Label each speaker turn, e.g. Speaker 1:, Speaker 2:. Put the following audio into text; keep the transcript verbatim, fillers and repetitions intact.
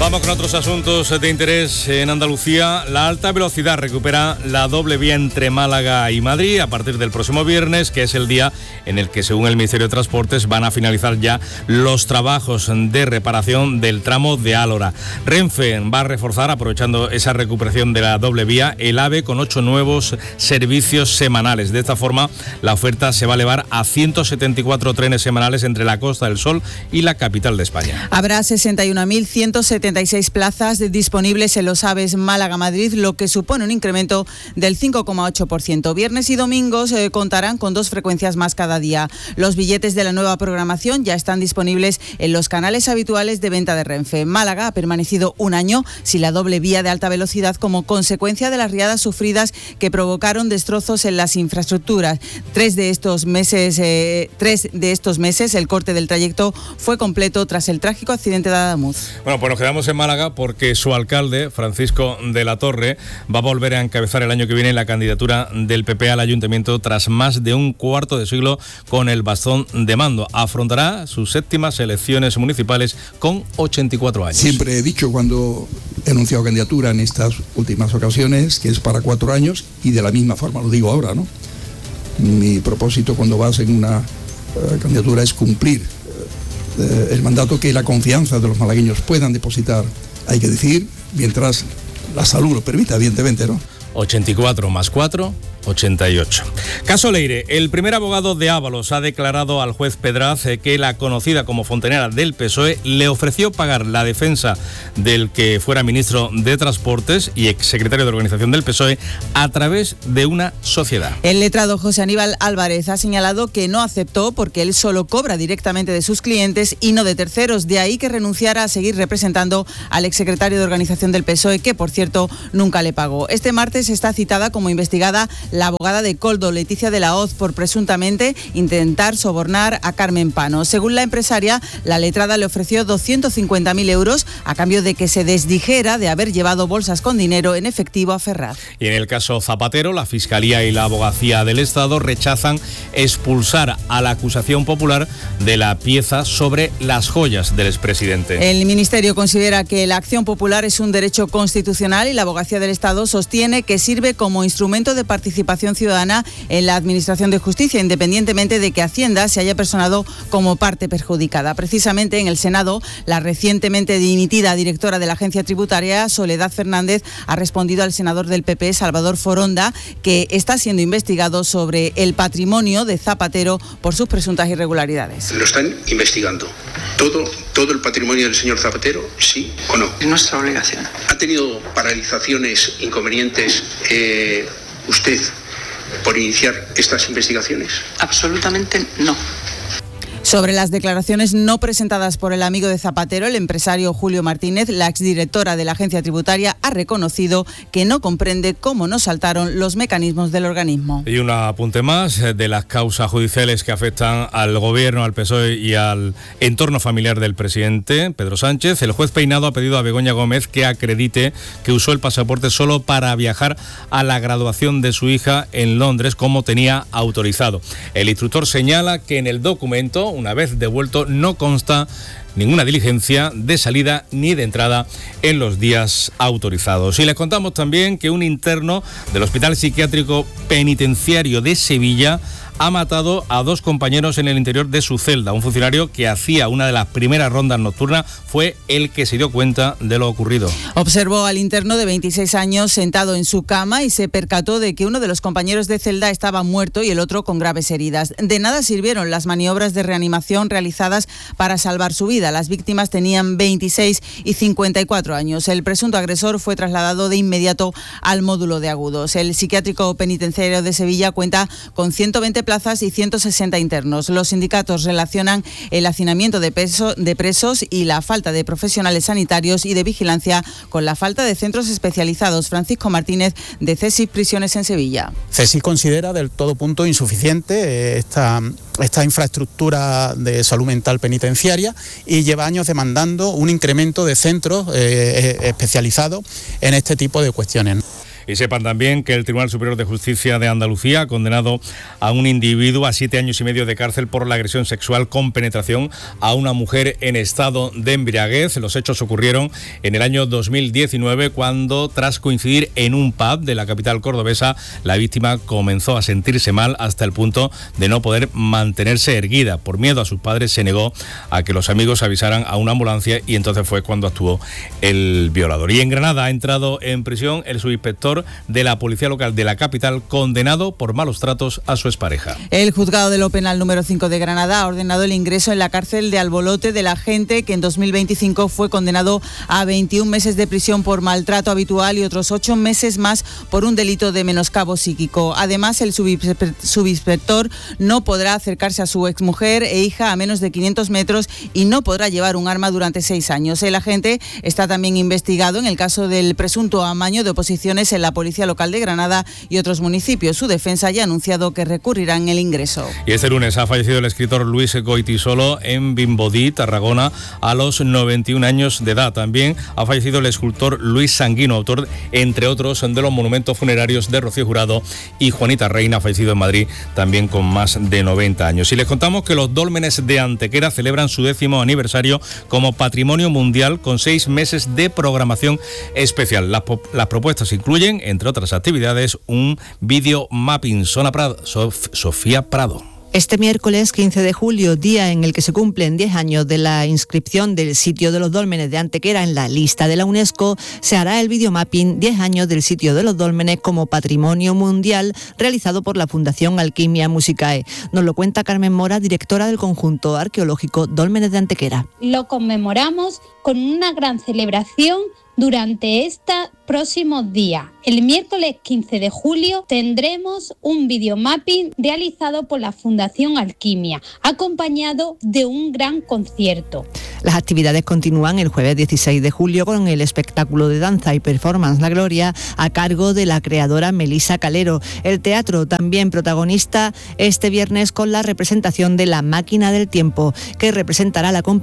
Speaker 1: Vamos con otros asuntos de interés en Andalucía. La alta velocidad recupera la doble vía entre Málaga y Madrid a partir del próximo viernes, que es el día en el que, según el Ministerio de Transportes, van a finalizar ya los trabajos de reparación del tramo de Álora. Renfe va a reforzar, aprovechando esa recuperación de la doble vía, el AVE con ocho nuevos servicios semanales. De esta forma, la oferta se va a elevar a ciento setenta y cuatro trenes semanales entre la Costa del Sol y la capital de España.
Speaker 2: Habrá sesenta y una mil ciento setenta y seis plazas disponibles en los AVEs Málaga-Madrid, lo que supone un incremento del cinco coma ocho por ciento. Viernes y domingos eh, contarán con dos frecuencias más cada día. Los billetes de la nueva programación ya están disponibles en los canales habituales de venta de Renfe. Málaga ha permanecido un año sin la doble vía de alta velocidad como consecuencia de las riadas sufridas que provocaron destrozos en las infraestructuras. Tres de estos meses, eh, tres de estos meses el corte del trayecto fue completo tras el trágico accidente de Adamuz.
Speaker 1: Bueno, pues nos quedamos en Málaga porque su alcalde, Francisco de la Torre, va a volver a encabezar el año que viene la candidatura del P P al ayuntamiento tras más de un cuarto de siglo con el bastón de mando. Afrontará sus séptimas elecciones municipales con ochenta y cuatro años.
Speaker 3: Siempre he dicho cuando he anunciado candidatura en estas últimas ocasiones que es para cuatro años y de la misma forma lo digo ahora, ¿no? Mi propósito cuando vas en una uh, candidatura es cumplir uh, el mandato, que la confianza de los malagueños puedan depositar, hay que decir, mientras la salud lo permita, evidentemente, ¿no?
Speaker 1: ochenta y cuatro más cuatro, ochenta y ocho. Caso Leire. El primer abogado de Ábalos ha declarado al juez Pedraz que la conocida como fontanera del P S O E le ofreció pagar la defensa del que fuera ministro de Transportes y exsecretario de organización del P S O E a través de una sociedad.
Speaker 2: El letrado José Aníbal Álvarez ha señalado que no aceptó porque él solo cobra directamente de sus clientes y no de terceros. De ahí que renunciara a seguir representando al exsecretario de organización del P S O E, que por cierto nunca le pagó. Este martes está citada como investigada la abogada de Coldo, Leticia de la Hoz, por presuntamente intentar sobornar a Carmen Pano. Según la empresaria, la letrada le ofreció doscientos cincuenta mil euros a cambio de que se desdijera de haber llevado bolsas con dinero en efectivo a Ferraz.
Speaker 1: Y en el caso Zapatero, la Fiscalía y la Abogacía del Estado rechazan expulsar a la acusación popular de la pieza sobre las joyas del expresidente.
Speaker 2: El Ministerio considera que la acción popular es un derecho constitucional y la Abogacía del Estado sostiene que sirve como instrumento de participación ciudadana en la Administración de Justicia, independientemente de que Hacienda se haya personado como parte perjudicada. Precisamente en el Senado, la recientemente dimitida directora de la Agencia Tributaria, Soledad Fernández, ha respondido al senador del P P, Salvador Foronda, que está siendo investigado sobre el patrimonio de Zapatero por sus presuntas irregularidades.
Speaker 4: Lo están investigando. ¿Todo, todo el patrimonio del señor Zapatero, sí o no?
Speaker 5: Es nuestra obligación.
Speaker 4: ¿Ha tenido paralizaciones, inconvenientes eh, usted por iniciar estas investigaciones?
Speaker 5: Absolutamente no.
Speaker 2: Sobre las declaraciones no presentadas por el amigo de Zapatero, el empresario Julio Martínez, la exdirectora de la Agencia Tributaria ha reconocido que no comprende cómo no saltaron los mecanismos del organismo.
Speaker 1: Y un apunte más de las causas judiciales que afectan al gobierno, al P S O E y al entorno familiar del presidente, Pedro Sánchez. El juez Peinado ha pedido a Begoña Gómez que acredite que usó el pasaporte solo para viajar a la graduación de su hija en Londres, como tenía autorizado. El instructor señala que en el documento, una vez devuelto, no consta ninguna diligencia de salida ni de entrada en los días autorizados. Y les contamos también que un interno del Hospital Psiquiátrico Penitenciario de Sevilla ha matado a dos compañeros en el interior de su celda. Un funcionario que hacía una de las primeras rondas nocturnas fue el que se dio cuenta de lo ocurrido.
Speaker 2: Observó al interno de veintiséis años sentado en su cama y se percató de que uno de los compañeros de celda estaba muerto y el otro con graves heridas. De nada sirvieron las maniobras de reanimación realizadas para salvar su vida. Las víctimas tenían veintiséis y cincuenta y cuatro años. El presunto agresor fue trasladado de inmediato al módulo de agudos. El psiquiátrico penitenciario de Sevilla cuenta con ciento veinte plazas y ciento sesenta internos. Los sindicatos relacionan el hacinamiento de, peso, de presos y la falta de profesionales sanitarios y de vigilancia con la falta de centros especializados. Francisco Martínez, de CESIF Prisiones en Sevilla.
Speaker 6: CESIF considera del todo punto insuficiente esta, esta infraestructura de salud mental penitenciaria y lleva años demandando un incremento de centros eh, especializados en este tipo de cuestiones.
Speaker 1: Y sepan también que el Tribunal Superior de Justicia de Andalucía ha condenado a un individuo a siete años y medio de cárcel por la agresión sexual con penetración a una mujer en estado de embriaguez. Los hechos ocurrieron en el año dos mil diecinueve, cuando, tras coincidir en un pub de la capital cordobesa, la víctima comenzó a sentirse mal hasta el punto de no poder mantenerse erguida. Por miedo a sus padres, se negó a que los amigos avisaran a una ambulancia y entonces fue cuando actuó el violador. Y en Granada ha entrado en prisión el subinspector de la Policía Local de la capital, condenado por malos tratos a su expareja.
Speaker 2: El juzgado de lo penal número cinco de Granada ha ordenado el ingreso en la cárcel de Albolote del agente que en dos mil veinticinco fue condenado a veintiún meses de prisión por maltrato habitual y otros ocho meses más por un delito de menoscabo psíquico. Además, el subinspector no podrá acercarse a su exmujer e hija a menos de quinientos metros y no podrá llevar un arma durante seis años. El agente está también investigado en el caso del presunto amaño de oposiciones en la Policía Local de Granada y otros municipios. Su defensa ya ha anunciado que recurrirán el ingreso.
Speaker 1: Y este lunes ha fallecido el escritor Luis Goitisolo en Vimbodí, Tarragona, a los noventa y un años de edad. También ha fallecido el escultor Luis Sanguino, autor, entre otros, de los monumentos funerarios de Rocío Jurado, y Juanita Reina, fallecido en Madrid, también con más de noventa años. Y les contamos que los dólmenes de Antequera celebran su décimo aniversario como Patrimonio Mundial, con seis meses de programación especial. Las, las propuestas incluyen, entre otras actividades, un video mapping. Zona Prado, Sof, Sofía Prado.
Speaker 7: Este miércoles quince de julio, día en el que se cumplen diez años de la inscripción del sitio de los dólmenes de Antequera en la lista de la UNESCO, se hará el videomapping diez años del sitio de los dólmenes como Patrimonio Mundial, realizado por la Fundación Alquimia Musicae. Nos lo cuenta Carmen Mora, directora del conjunto arqueológico Dólmenes de Antequera.
Speaker 8: Lo conmemoramos con una gran celebración durante estos próximos días. El miércoles quince de julio tendremos un videomapping realizado por la Fundación Alquimia, acompañado de un gran concierto.
Speaker 7: Las actividades continúan el jueves dieciséis de julio con el espectáculo de danza y performance La Gloria, a cargo de la creadora Melisa Calero. El teatro también protagonista este viernes con la representación de La Máquina del Tiempo, que representará la